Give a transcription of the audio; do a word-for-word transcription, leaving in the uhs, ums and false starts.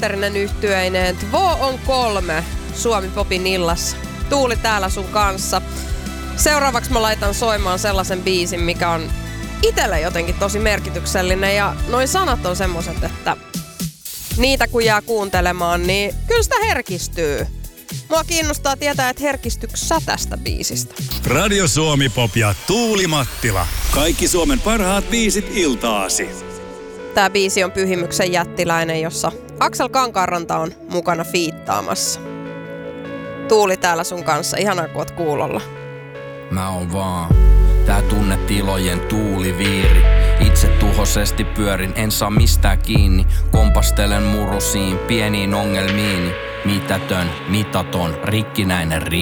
teatterinen yhtyeineen. Tvo on kolme Suomi Popin illassa. Tuuli täällä sun kanssa. Seuraavaksi mä laitan soimaan sellaisen biisin, mikä on itselle jotenkin tosi merkityksellinen. Ja noi sanat on semmoset, että niitä kun jää kuuntelemaan, niin kyllä sitä herkistyy. Mua kiinnostaa tietää, että herkistyykö sä tästä biisistä. Radio Suomi Pop ja Tuuli Mattila. Kaikki Suomen parhaat biisit iltaasi. Tää biisi on Pyhimyksen jättiläinen, jossa Aksel Kankaanranta on mukana fiittaamassa. Tuuli täällä sun kanssa, ihanaa kun oot kuulolla. Mä oon vaan tää tunnetilojen tuuliviiri. Itse tuhosesti pyörin, en saa mistään kiinni. Kompastelen murusiin, pieniin ongelmiini. Mitätön, mitaton, rikkinäinen riimi.